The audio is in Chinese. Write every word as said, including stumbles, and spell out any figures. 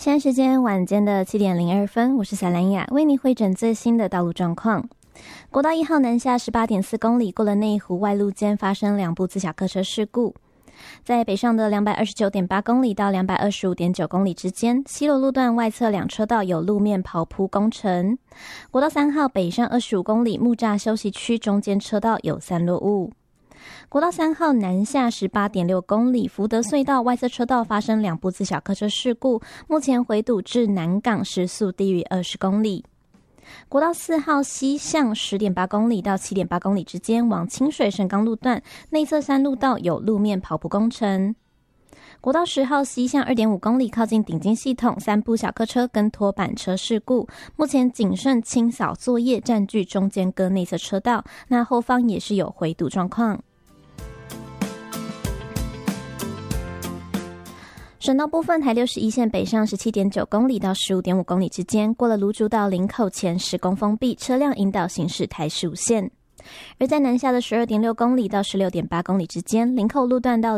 现在时间晚间的七点零二分，我是小兰雅，为你汇整最新的道路状况。国道一号南下 十八点四公里，过了内湖外路间发生两部自小客车事故。在北上的 两百二十九点八公里到 两百二十五点九公里之间，西螺路段外侧两车道有路面刨铺工程。国道三号北上二十五公里木栅休息区中间车道有散落物。国道三号南下 十八点六公里，福德隧道外侧车道发生两部自小客车事故，目前回堵至南港时速低于二十公里。国道四号西向 十点八公里到 七点八公里之间，往清水神冈路段内侧山路道有路面刨铺工程。国道十号西向 二点五公里，靠近顶金系统，三部小客车跟拖板车事故，目前谨慎清扫作业占据中间跟内侧车道，那后方也是有回堵状况。省道部分，台六十一线北上 十七点九公里到 十五点五公里之间，过了芦竹到林口前施工封闭，车辆引导行驶台十五线。而在南下的 十二点六公里到 十六点八公里之间，林口路段到